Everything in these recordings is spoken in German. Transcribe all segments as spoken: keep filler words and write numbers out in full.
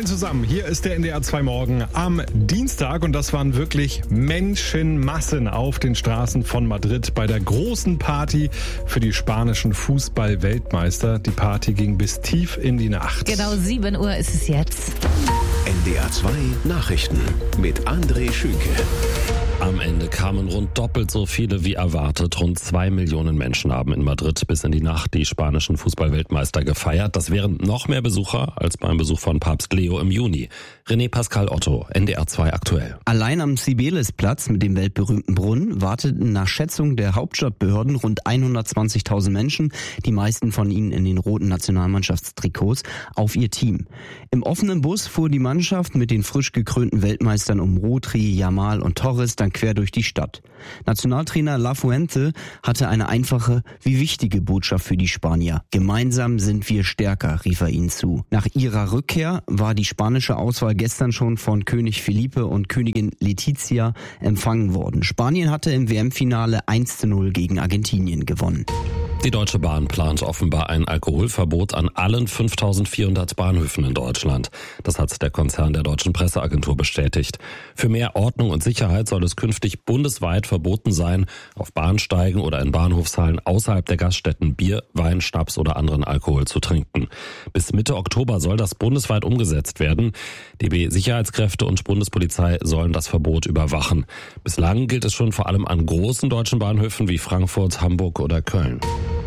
Moin zusammen, hier ist der N D R zwei Morgen am Dienstag und das waren wirklich Menschenmassen auf den Straßen von Madrid bei der großen Party für die spanischen Fußball-Weltmeister. Die Party ging bis tief in die Nacht. Genau sieben Uhr ist es jetzt. N D R zwei Nachrichten mit André Schünke. Am Ende kamen rund doppelt so viele wie erwartet. Rund zwei Millionen Menschen haben in Madrid bis in die Nacht die spanischen Fußball-Weltmeister gefeiert. Das wären noch mehr Besucher als beim Besuch von Papst Leo im Juni. René Pascal Otto, N D R zwei aktuell. Allein am Cibeles-Platz mit dem weltberühmten Brunnen warteten nach Schätzung der Hauptstadtbehörden rund hundertzwanzigtausend Menschen, die meisten von ihnen in den roten Nationalmannschaftstrikots, auf ihr Team. Im offenen Bus fuhr die Mannschaft mit den frisch gekrönten Weltmeistern um Rodri, Yamal und Torres dann quer durch die Stadt. Nationaltrainer Lafuente hatte eine einfache wie wichtige Botschaft für die Spanier. Gemeinsam sind wir stärker, rief er ihnen zu. Nach ihrer Rückkehr war die spanische Auswahl gestern schon von König Felipe und Königin Letizia empfangen worden. Spanien hatte im W M-Finale eins zu null gegen Argentinien gewonnen. Die Deutsche Bahn plant offenbar ein Alkoholverbot an allen fünftausendvierhundert Bahnhöfen in Deutschland. Das hat der Konzern der Deutschen Presseagentur bestätigt. Für mehr Ordnung und Sicherheit soll es künftig bundesweit verboten sein, auf Bahnsteigen oder in Bahnhofshallen außerhalb der Gaststätten Bier, Wein, Schnaps oder anderen Alkohol zu trinken. Bis Mitte Oktober soll das bundesweit umgesetzt werden. D B-Sicherheitskräfte und Bundespolizei sollen das Verbot überwachen. Bislang gilt es schon vor allem an großen deutschen Bahnhöfen wie Frankfurt, Hamburg oder Köln.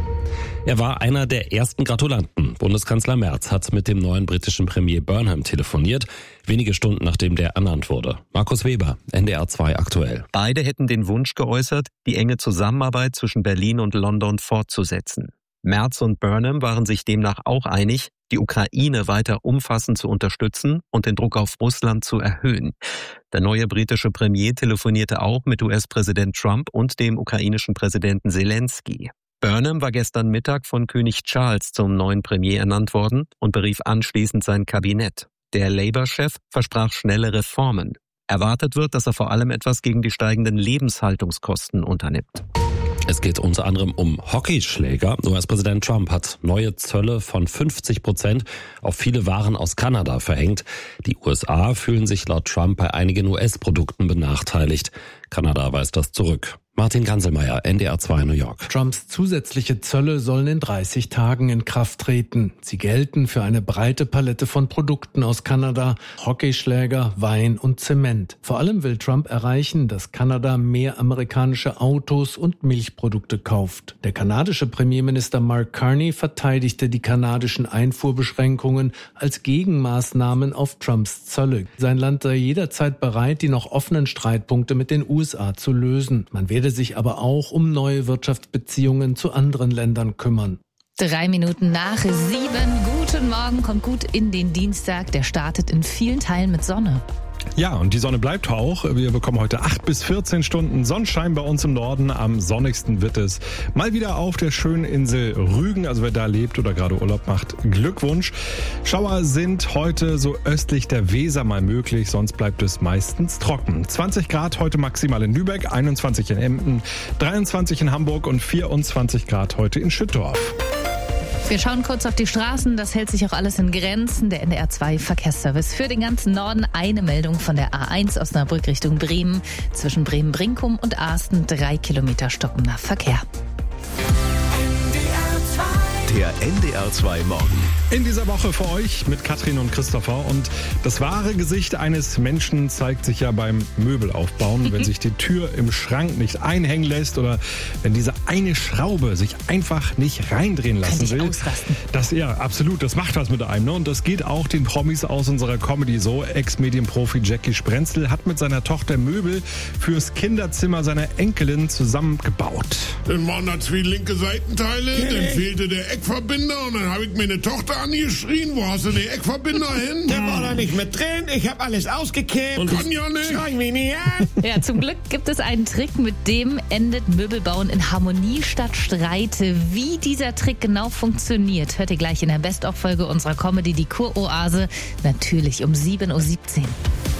Er war einer der ersten Gratulanten. Bundeskanzler Merz hat mit dem neuen britischen Premier Burnham telefoniert, wenige Stunden nachdem der ernannt wurde. Markus Weber, N D R zwei aktuell. Beide hätten den Wunsch geäußert, die enge Zusammenarbeit zwischen Berlin und London fortzusetzen. Merz und Burnham waren sich demnach auch einig, die Ukraine weiter umfassend zu unterstützen und den Druck auf Russland zu erhöhen. Der neue britische Premier telefonierte auch mit U S-Präsident Trump und dem ukrainischen Präsidenten Zelensky. Burnham war gestern Mittag von König Charles zum neuen Premier ernannt worden und berief anschließend sein Kabinett. Der Labour-Chef versprach schnelle Reformen. Erwartet wird, dass er vor allem etwas gegen die steigenden Lebenshaltungskosten unternimmt. Es geht unter anderem um Hockeyschläger. U S-Präsident Trump hat neue Zölle von fünfzig Prozent auf viele Waren aus Kanada verhängt. Die U S A fühlen sich laut Trump bei einigen U S-Produkten benachteiligt. Kanada weist das zurück. Martin Ganselmeier, N D R zwei New York. Trumps zusätzliche Zölle sollen in dreißig Tagen in Kraft treten. Sie gelten für eine breite Palette von Produkten aus Kanada, Hockeyschläger, Wein und Zement. Vor allem will Trump erreichen, dass Kanada mehr amerikanische Autos und Milchprodukte kauft. Der kanadische Premierminister Mark Carney verteidigte die kanadischen Einfuhrbeschränkungen als Gegenmaßnahmen auf Trumps Zölle. Sein Land sei jederzeit bereit, die noch offenen Streitpunkte mit den U S A zu lösen. Man werde sich aber auch um neue Wirtschaftsbeziehungen zu anderen Ländern kümmern. Drei Minuten nach sieben. Guten Morgen, kommt gut in den Dienstag. Der startet in vielen Teilen mit Sonne. Ja, und die Sonne bleibt auch. Wir bekommen heute acht bis vierzehn Stunden Sonnenschein bei uns im Norden. Am sonnigsten wird es mal wieder auf der schönen Insel Rügen. Also wer da lebt oder gerade Urlaub macht, Glückwunsch. Schauer sind heute so östlich der Weser mal möglich, sonst bleibt es meistens trocken. zwanzig Grad heute maximal in Lübeck, einundzwanzig in Emden, dreiundzwanzig in Hamburg und vierundzwanzig Grad heute in Schüttorf. Wir schauen kurz auf die Straßen, das hält sich auch alles in Grenzen. Der N D R zwei Verkehrsservice für den ganzen Norden. Eine Meldung von der A eins Osnabrück Richtung Bremen. Zwischen Bremen-Brinkum und Asten drei Kilometer stockender Verkehr. Der N D R zwei Morgen. In dieser Woche für euch mit Katrin und Christopher. Und das wahre Gesicht eines Menschen zeigt sich ja beim Möbelaufbauen, wenn sich die Tür im Schrank nicht einhängen lässt oder wenn diese eine Schraube sich einfach nicht reindrehen lassen will. Ausrasten. Das, ja, absolut. Das macht was mit einem. Ne? Und das geht auch den Promis aus unserer Comedy so. Ex-Medienprofi Jackie Sprenzel hat mit seiner Tochter Möbel fürs Kinderzimmer seiner Enkelin zusammengebaut. Dann waren da zwei linke Seitenteile, nee, dann fehlte der Eckverbinder und dann habe ich meine Tochter angeschrien, wo hast du den Eckverbinder hin? Der war da nicht mit drin, ich habe alles ausgekippt. Und kann ja nicht. Schrei mich nicht an. Ja, zum Glück gibt es einen Trick, mit dem endet Möbelbauen in Harmonie statt Streite. Wie dieser Trick genau funktioniert, hört ihr gleich in der Best-of-Folge unserer Comedy Die Kuroase, natürlich um sieben Uhr siebzehn.